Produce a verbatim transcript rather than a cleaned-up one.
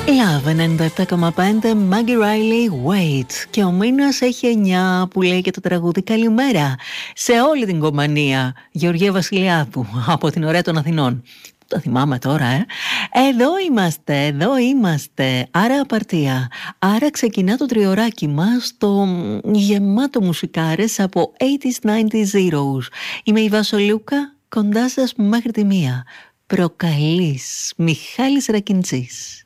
Love ενενήντα επτά κόμμα πέντε, Maggie Riley, Wait. Και ο μήνας έχει εννιά που λέει και το τραγούδι καλημέρα σε όλη την κομμανία. Γεωργία Βασιλιάδου από την ωραία των Αθηνών. Το θυμάμαι τώρα, ε. Εδώ είμαστε, εδώ είμαστε. Άρα απαρτία. Άρα ξεκινά το τριωράκι μας, το γεμάτο μουσικάρες από ογδόντα, ενενήντα, zeros. Είμαι η Βασολούκα, κοντά σας μέχρι τη μία. Προκαλείς, Μιχάλης Ρακιντσής.